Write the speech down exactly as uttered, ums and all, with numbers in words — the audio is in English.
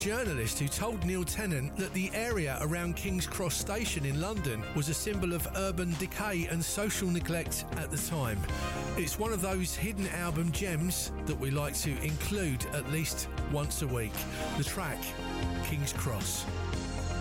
journalist who told Neil Tennant that the area around King's Cross Station in London was a symbol of urban decay and social neglect at the time. It's one of those hidden album gems that we like to include at least once a week. The track, King's Cross.